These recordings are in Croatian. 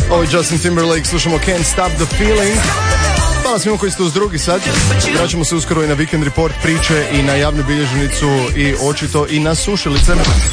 Ovo je Justin Timberlake, slušamo Can't Stop the Feeling. Hvala svima koji ste uz drugi sat. Vraćamo se uskoro i na Weekend Report, priče i na javnu bilježnicu i očito i na sušilice.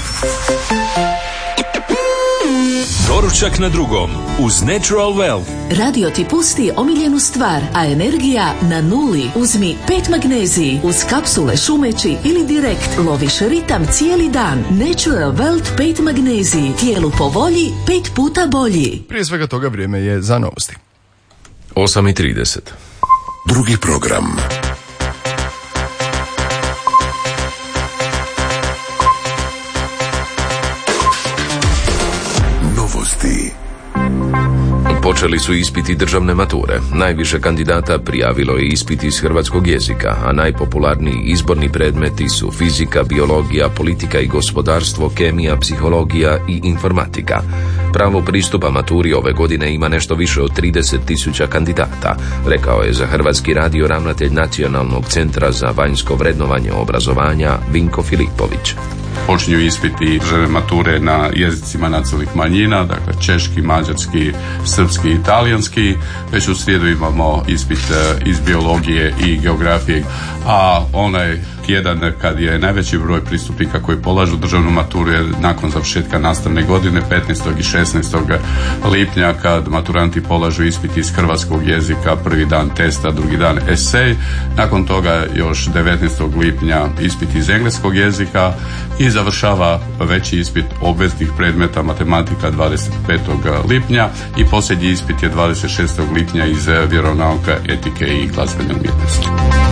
Doručak na drugom uz Natural Wealth. Radio ti pusti omiljenu stvar, a energija na nuli. Uzmi 5 magneziji uz kapsule šumeći ili direkt loviš ritam cijeli dan. Natural Wealth 5 magneziji. Tijelu po volji, 5 puta bolji. Prije svega toga vrijeme je za novosti. 8:30. Drugi program. Novosti. Počeli su ispiti državne mature. Najviše kandidata prijavilo je ispit iz hrvatskog jezika, a najpopularniji izborni predmeti su fizika, biologija, politika i gospodarstvo, kemija, psihologija i informatika. Pravo pristupa maturi ove godine ima nešto više od 30.000 kandidata, rekao je za Hrvatski radio ravnatelj Nacionalnog centra za vanjsko vrednovanje obrazovanja Vinko Filipović. Počinju ispiti državne mature na jezicima nacionalnih manjina, dakle češki, mađarski, srpski i talijanski. Već u srijedu imamo ispit iz biologije i geografije, a onaj tjedan kad je najveći broj pristupnika koji polažu državnu maturu je nakon završetka nastavne godine 15. i 16. lipnja kad maturanti polažu ispit iz hrvatskog jezika, prvi dan testa, drugi dan esej. Nakon toga još 19. lipnja ispit iz engleskog jezika i završava veći ispit obveznih predmeta matematika 25. lipnja i posljednji ispit je 26. lipnja iz vjeronauka, etike i glazbene umjetnosti.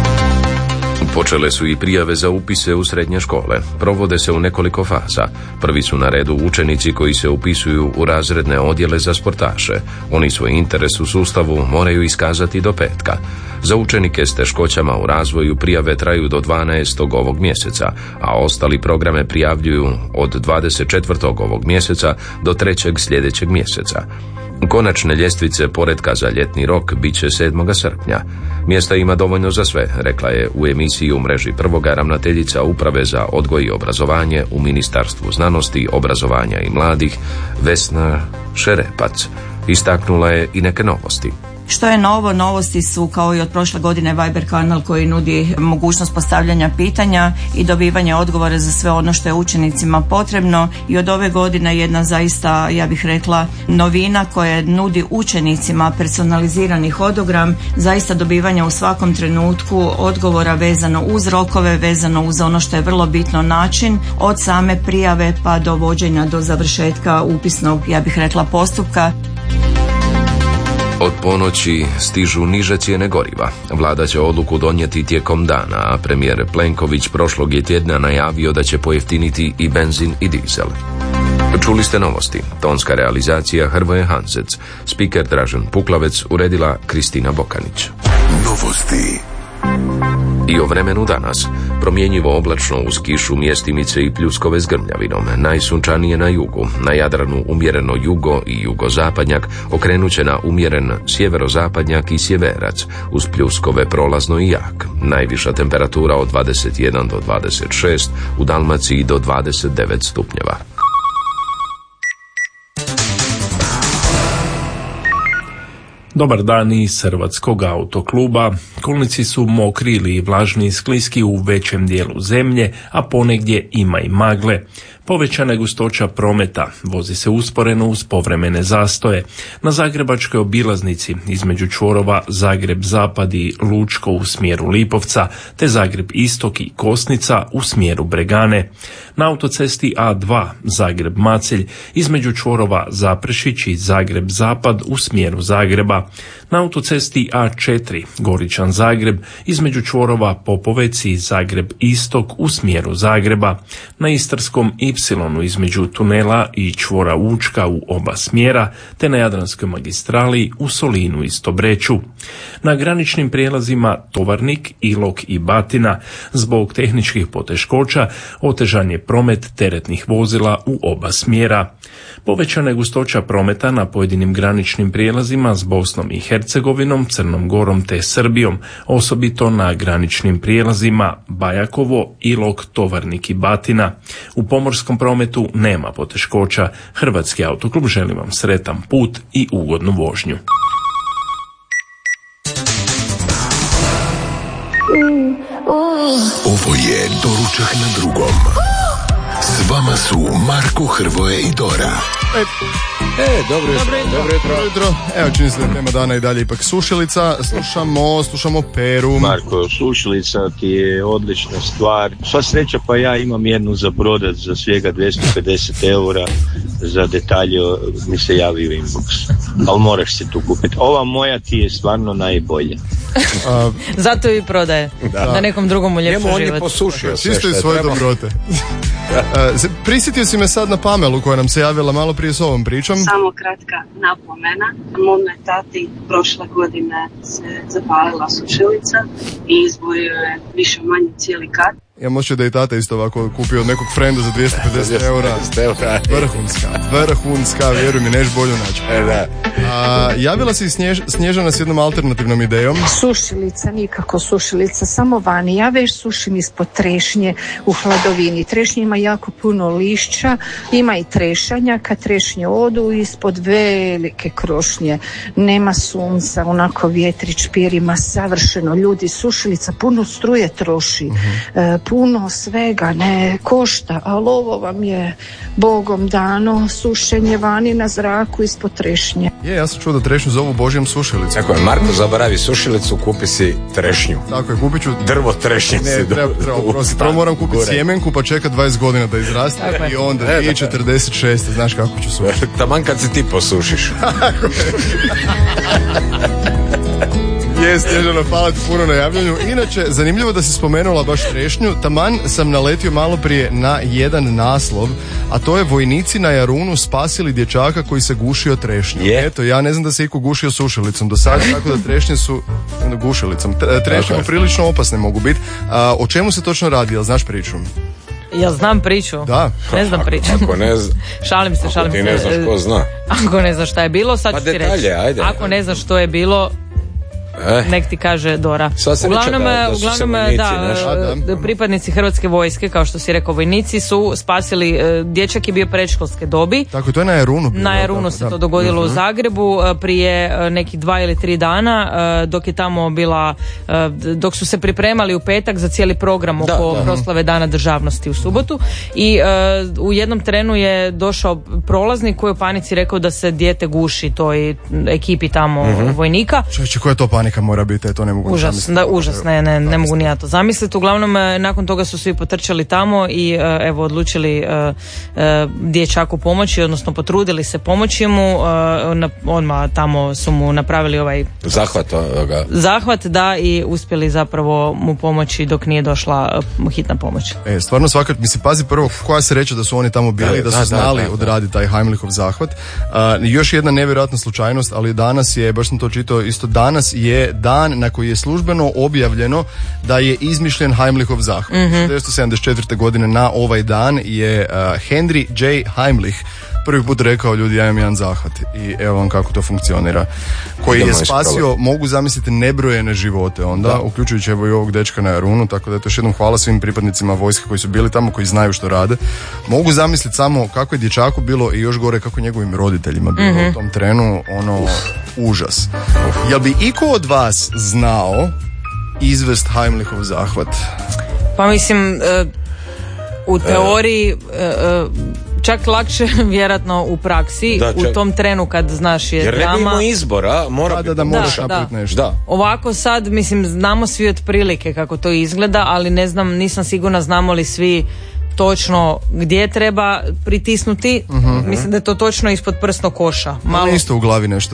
Počele su i prijave za upise u srednje škole. Provode se u nekoliko faza. Prvi su na redu učenici koji se upisuju u razredne odjele za sportaše. Oni svoj interes u sustavu moraju iskazati do petka. Za učenike s teškoćama u razvoju prijave traju do 12. ovog mjeseca, a ostali programe prijavljuju od 24. ovog mjeseca do 3. sljedećeg mjeseca. Konačne ljestvice poretka za ljetni rok bit će 7. srpnja. Mjesta ima dovoljno za sve, rekla je u emisiji u mreži Prvoga ravnateljica Uprave za odgoj i obrazovanje u Ministarstvu znanosti, obrazovanja i mladih Vesna Šerepac. Istaknula je i neke novosti. Što je novo? Novosti su kao i od prošle godine Viber kanal koji nudi mogućnost postavljanja pitanja i dobivanja odgovora za sve ono što je učenicima potrebno i od ove godine jedna zaista, ja bih rekla, novina koja nudi učenicima personalizirani hodogram, zaista dobivanja u svakom trenutku odgovora vezano uz rokove, vezano uz ono što je vrlo bitno, način od same prijave pa do vođenja do završetka upisnog, ja bih rekla, postupka. Od ponoći stižu niže cijene goriva. Vlada će odluku donijeti tijekom dana, a premijer Plenković prošlog je tjedna najavio da će pojeftiniti i benzin i dizel. Čuli ste novosti. Tonska realizacija Hrvoje Hansec. Spiker Dražen Puklavec, uredila Kristina Bokanić. Novosti. I o vremenu danas. Promjenjivo oblačno uz kišu, mjestimice i pljuskove s grmljavinom. Najsunčanije na jugu. Na Jadranu umjereno jugo i jugozapadnjak, okrenut će na umjeren sjeverozapadnjak i sjeverac, uz pljuskove prolazno i jak. Najviša temperatura od 21 do 26, u Dalmaciji do 29 stupnjeva. Dobar dan iz Hrvatskog autokluba. Kolnici su mokri ili vlažni i skliski u većem dijelu zemlje, a ponegdje ima i magle. Povećana gustoća prometa, vozi se usporeno uz povremene zastoje. Na zagrebačkoj obilaznici između čvorova Zagreb-Zapad i Lučko u smjeru Lipovca, te Zagreb-Istok i Kosnica u smjeru Bregane. Na autocesti A2 Zagreb-Macelj između čvorova Zaprešić i Zagreb-Zapad u smjeru Zagreba. Na autocesti A4 Goričan-Zagreb između čvorova Popovec i Zagreb-Istok u smjeru Zagreba. Na Istarskom Y između tunela i čvora Učka u oba smjera, te na Jadranskoj magistrali u Solinu i Stobreću. Na graničnim prijelazima Tovarnik, Ilok i Batina zbog tehničkih poteškoća otežan je promet teretnih vozila u oba smjera. Povećana je gustoća prometa na pojedinim graničnim prijelazima s Bosnom i Hercegovinom, Crnom Gorom te Srbijom, osobito na graničnim prijelazima Bajakovo, Ilok, Tovarnik i Batina. U pomorskim cestarskom prometu nema poteškoća. Hrvatski autoklub želi vam sretan put i ugodnu vožnju. Ovo je Doručak na drugom. S vama su Marko, Hrvoje i Dora. Dobro jutro. Evo, čini se da je tema dana i dalje ipak sušilica. Slušamo Peru. Marko, sušilica ti je odlična stvar. Sva sreća pa ja imam jednu za brodat za svega 250 eura. Za detalje mi se javi u inbox. Ali moraš se tu kupiti. Ova moja ti je stvarno najbolja. Zato i prodaje. Da nekom drugom u ljepšu život. On je posušio sve čisto iz svoje dobrote. Prisjetio si me sad na Pamelu koja nam se javila malo prije s ovom pričom. Samo kratka napomena. Mome tati prošle godine se zapalila sušilica i izborio je više manje cijeli kat. Ja moće da i tata isto ovako kupio od nekog frenda za 250 eura. Vrhunska, vjeruj mi, neš bolju naći. Javila si Snježana s jednom alternativnom idejom. Sušilica, nikako sušilica, samo vani. Ja već sušim ispod trešnje u hladovini. Trešnje ima jako puno lišća, ima i trešanja. Kad trešnje odu, ispod velike krošnje. Nema sunca, onako vjetrić pirima, savršeno. Ljudi, sušilica puno struje troši. Puno svega ne košta, ali ovo vam je Bogom dano, sušenje vani na zraku ispod trešnje. Ja sam čuo da trešnju zovu Božjom sušilicom. Tako je, Marko, zaboravi sušilicu, kupi si trešnju. Tako je, kupit ću drvo trešnjici. Prvo moram kupiti sjemenku pa čekat 20 godina da izraste i onda 2046. Znaš kako ću sušiti. Taman kad se ti posušiš. Je, Snježano, hvala ti puno na javljanju. Inače, zanimljivo da si spomenula baš trešnju. Taman sam naletio malo prije na jedan naslov, a to je vojnici na Jarunu spasili dječaka koji se gušio trešnjom. Eto, ja ne znam da se iko gušio sušilicom do sada, tako da trešnje su gušilicom. Trešnje prilično opasne mogu biti. O čemu se točno radi, jel znaš priču? Ja znam priču. Da. Ne znam priču. Ako ne šalim se. Ti ne znaš ko zna. Ako ne znaš šta je bilo, sad ću ti reći. Ajde. Ako ne znaš što je bilo, nek ti kaže Dora. Uglavnom, pripadnici Hrvatske vojske, kao što si rekao, vojnici su spasili, dječak je bio predškolske dobi. Tako, to je na Jarunu. Na Jarunu se to dogodilo u Zagrebu prije nekih 2 ili 3 dana, dok je tamo bila, dok su se pripremali u petak za cijeli program oko proslave Dana državnosti u subotu i u jednom trenu je došao prolaznik koji je u panici rekao da se dijete guši toj ekipi tamo vojnika. Čovječe, koja je to panika mora biti, to ne mogu zamisliti. Užas, ne mogu ni ja to zamisliti. Uglavnom, nakon toga su svi potrčali tamo i odlučili dječaku pomoći, odnosno potrudili se pomoći mu. Odmah tamo su mu napravili ovaj zahvat, da, i uspjeli zapravo mu pomoći dok nije došla hitna pomoć. Stvarno svaka, mislim, pazi prvo koja sreća da su oni tamo bili, da su znali odraditi taj Heimlichov zahvat. Još jedna nevjerojatna slučajnost, ali danas je, baš sam to čitao, isto danas je dan na koji je službeno objavljeno da je izmišljen Heimlichov zahvat. 1974. godine na ovaj dan je Henry J. Heimlich prvi put rekao, ljudi, ja imam jedan zahvat i evo vam kako to funkcionira, koji je spasio, mogu zamisliti, nebrojene živote onda, uključujući evo i ovog dečka na Jarunu, tako da je to još jednom hvala svim pripadnicima vojske koji su bili tamo, koji znaju što rade. Mogu zamisliti samo kako je dječaku bilo i još gore kako njegovim roditeljima bilo u tom trenu, užas. Jel bi iko od vas znao izvest Heimlichov zahvat? Pa mislim, u teoriji čak lakše vjerojatno u praksi, u tom trenu kad znaš je drama. Jer ne imamo izbora, mora da moraš napraviti nešto. Ovako sad, mislim, znamo svi otprilike kako to izgleda, ali ne znam, nisam sigurna znamo li svi točno gdje treba pritisnuti. Mislim da je to točno ispod prsnog koša. Malo isto u glavi nešto,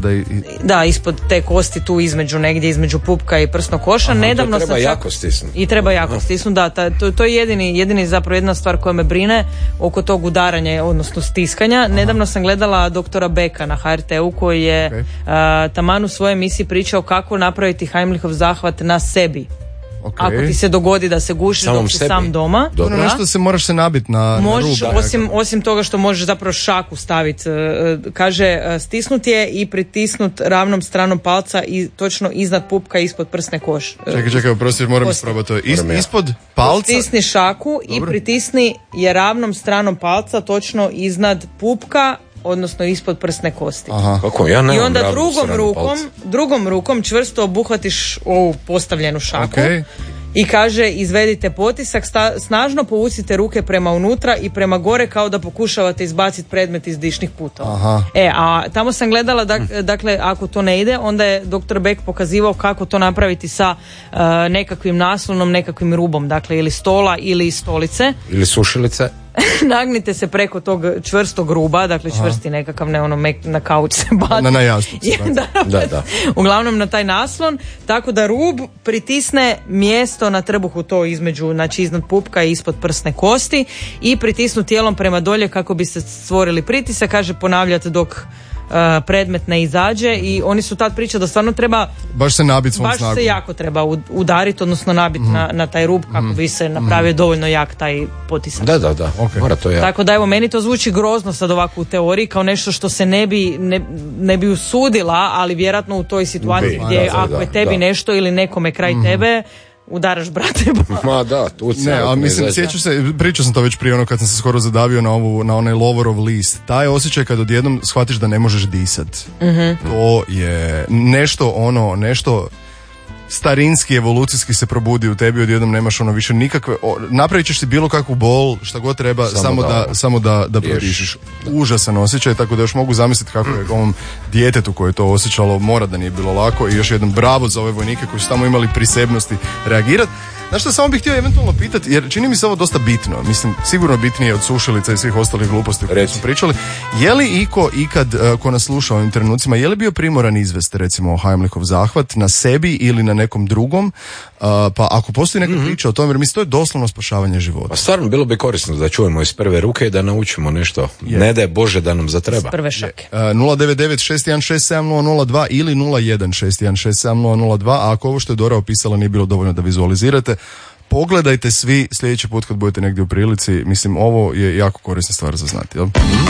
da, ispod te kosti tu između, negdje između pupka i prsnog koša. Nedavno to treba jako stisnuti. I treba jako stisnuti, da. To je jedini zapravo jedna stvar koja me brine oko tog udaranja, odnosno stiskanja. Nedavno sam gledala doktora Beka na HRT-u koji je taman u svojoj emisiji pričao kako napraviti Heimlichov zahvat na sebi. Ako ti se dogodi da se gušiš dok si sam doma. Dobro. Nešto se moraš se nabiti na rub. Osim toga što možeš zapravo šaku staviti. Kaže, stisnut je i pritisnut ravnom stranom palca i točno iznad pupka ispod prsne koš. Čekaj, oprosti, moram isprobati to. Ispod palca? Stisni šaku i pritisni je ravnom stranom palca točno iznad pupka, odnosno ispod prsne kosti. Kako? Ja nemam. I onda drugom rukom čvrsto obuhvatiš ovu postavljenu šaku. I kaže, izvedite potisak, snažno povucite ruke prema unutra i prema gore kao da pokušavate izbaciti predmet iz dišnih putova. A tamo sam gledala, dakle, ako to ne ide, onda je dr. Beck pokazivao kako to napraviti sa nekakvim naslonom, nekakvim rubom, dakle, ili stola ili stolice. Ili sušilice. Nagnite se preko tog čvrstog ruba, dakle čvrsti nekakav, ne ono na kauč se bati. Na jasnici. Da. Uglavnom na taj naslon, tako da rub pritisne mjesto na trbuhu, to između, znači iznad pupka i ispod prsne kosti, i pritisnu tijelom prema dolje kako bi se stvorili pritisak. Kaže, ponavljate dok predmet ne izađe, i oni su tad pričali da stvarno treba baš se nabiti svom snagom. Baš se jako treba udariti, odnosno nabiti na taj rub kako bi se napravio dovoljno jak taj potisak. Da. Mora to jak. Tako da evo, meni to zvuči grozno sad ovako u teoriji, kao nešto što se ne bi usudila, ali vjerojatno u toj situaciji gdje ako je tebi nešto ili nekome kraj tebe, udaraš, brate. Ma da, tu ne, a mislim, sjećaš se, pričao sam to već prije, kad sam se skoro zadavio na onaj Lovorov list. Taj osjećaj kad odjednom shvatiš da ne možeš disat. To je nešto starinski, evolucijski se probudi u tebi, odjednom nemaš više nikakve, napravit ćeš si bilo kakvu bol, šta god treba, samo da prodišiš. Užasan osjećaj, tako da još mogu zamisliti kako je ovom djetetu koje je to osjećalo, mora da nije bilo lako, i još jedan bravo za ove vojnike koji su tamo imali prisebnosti reagirati. Znaš što, samo bih htio eventualno pitati, jer čini mi se ovo dosta bitno, mislim, sigurno bitnije od sušilica i svih ostalih gluposti koje smo pričali. Je li iko ikad, ko nas sluša u ovim trenucima, je li bio primoran izvesti, recimo, Heimlichov zahvat na sebi ili na nekom drugom, pa ako postoji neka priča o tome, jer mislim, to je doslovno spašavanje života. Pa stvarno, bilo bi korisno da čujemo iz prve ruke i da naučimo nešto. Ne daj Bože da nam zatreba. Iz prve šake. 099-616-7002 ili 01-616-7002, a ako ovo što je Dora opisala nije bilo dovoljno da vizualizirate, pogledajte svi sljedeći put kad budete negdje u prilici. Mislim, ovo je jako korisna stvar za znati, jel?